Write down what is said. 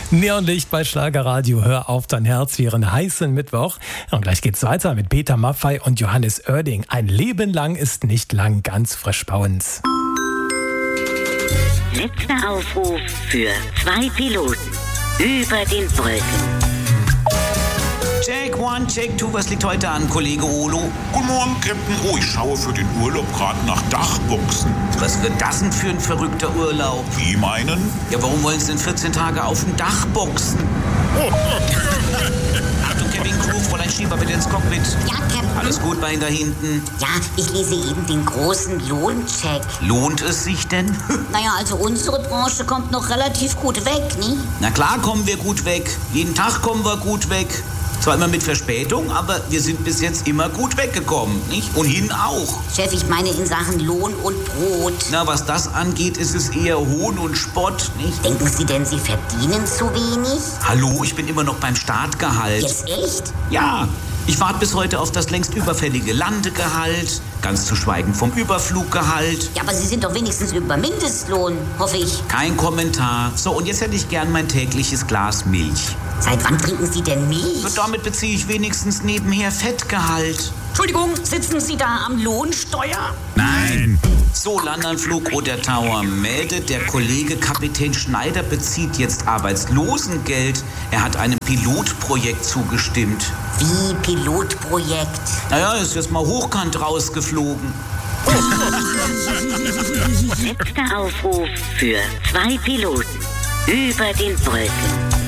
Neonlicht bei Schlagerradio, hör auf dein Herz für ihren heißen Mittwoch. Und gleich geht's weiter mit Peter Maffay und Johannes Oerding. Ein Leben lang ist nicht lang, ganz frisch bei uns. Letzter Aufruf für 2 Piloten über den Wolken. Check 1, Check 2, was liegt heute an, Kollege Olo? Guten Morgen, Captain. Oh, ich schaue für den Urlaub gerade nach Dachboxen. Was wird das denn für ein verrückter Urlaub? Wie meinen? Ja, warum wollen Sie denn 14 Tage auf dem Dach boxen? Achtung, Kevin Crew, Fräulein Schieber, bitte ins Cockpit. Ja, Captain. Alles gut bei Ihnen da hinten? Ja, ich lese eben den großen Lohncheck. Lohnt es sich denn? Naja, also unsere Branche kommt noch relativ gut weg, ne? Na klar kommen wir gut weg. Jeden Tag kommen wir gut weg. Zwar immer mit Verspätung, aber wir sind bis jetzt immer gut weggekommen, nicht? Und hin auch. Chef, ich meine in Sachen Lohn und Brot. Na, was das angeht, ist es eher Hohn und Spott, nicht? Denken Sie denn, Sie verdienen zu wenig? Hallo, ich bin immer noch beim Startgehalt. Jetzt echt? Ja, ich warte bis heute auf das längst überfällige Landegehalt, ganz zu schweigen vom Überfluggehalt. Ja, aber Sie sind doch wenigstens über Mindestlohn, hoffe ich. Kein Kommentar. So, und jetzt hätte ich gern mein tägliches Glas Milch. Seit wann trinken Sie denn Milch? Und damit beziehe ich wenigstens nebenher Fettgehalt. Entschuldigung, sitzen Sie da am Lohnsteuer? Nein. So, Landanflug Oder Tower meldet, der Kollege Kapitän Schneider bezieht jetzt Arbeitslosengeld. Er hat einem Pilotprojekt zugestimmt. Wie Pilotprojekt? Naja, ist jetzt mal hochkant rausgeflogen. Letzter Aufruf für 2 Piloten über den Wolken.